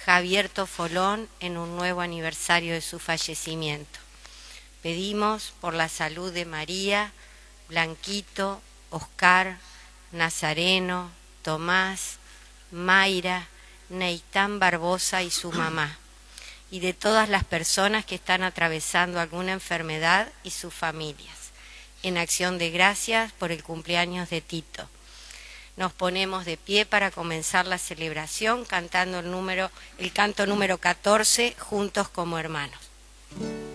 Javier Tofolón en un nuevo aniversario de su fallecimiento. Pedimos por la salud de María, Blanquito, Oscar, Nazareno, Tomás, Mayra, Neitán Barbosa y su mamá, y de todas las personas que están atravesando alguna enfermedad y sus familias. En acción de gracias por el cumpleaños de Tito. Nos ponemos de pie para comenzar la celebración cantando el canto número 14, Juntos como Hermanos.